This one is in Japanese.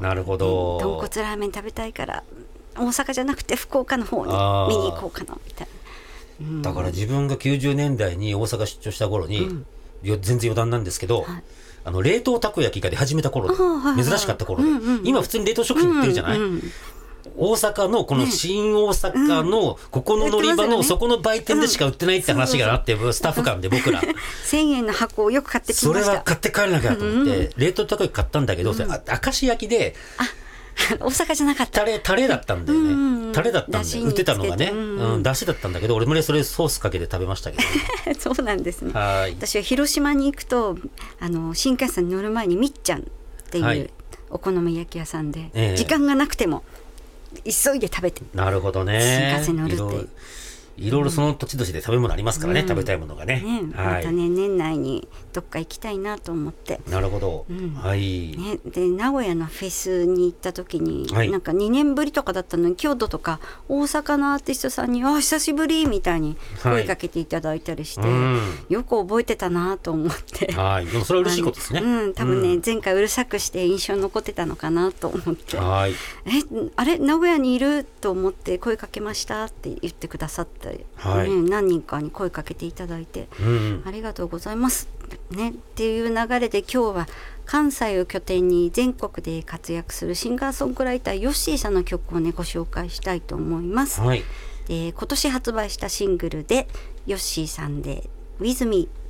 なるほど。 豚骨ラーメン食べたいから大阪じゃなくて福岡の方に見に行こうかなみたいな、 だから自分が90年代に大阪出張した頃に、全然余談なんですけど、 はい冷凍たこ焼きが出始めた頃で、珍しかった頃で、今普通に冷凍食品売ってるじゃない、大阪のこの新大阪のここの乗り場のそこの売店でしか売ってないって話があって、スタッフ間で僕ら 1000円の箱をよく買ってきました。 それは買って帰らなきゃと思って、冷凍たこ焼き買ったんだけど、それ明石焼きで大阪じゃなかった。 タレだったんだよね。タレだったんだよ。売ってたのがね。だしだったんだけど、俺もね、それソースかけて食べましたけど、ね。 そうなんですね。 はい。 私は広島に行くと、新幹線に乗る前にみっちゃんっていうお好み焼き屋さんで、時間がなくても急いで食べて。 なるほどね。 新幹線乗るって。 いろいろその土地土地で食べ物ありますからね、食べたいものがね。 またね、年内にどっか行きたいなと思って。 なるほど。はい。 ね、で名古屋のフェスに行った時に、なんか2年ぶりとかだったのに、京都とか大阪のアーティストさんに久しぶりみたいに声かけていただいたりして、よく覚えてたなと思って。 はい。でもそれは嬉しいことですね。 多分ね、前回うるさくして印象に残ってたのかなと思って。 はい。 あれ名古屋にいると思って声かけましたって言ってくださって。何人かに声かけていただいて、ありがとうございます、ね、っていう流れで今日は関西を拠点に全国で活躍するシンガーソングライターヨッシーさんの曲をねご紹介したいと思います。で今年発売したシングルでヨッシーさんで With Me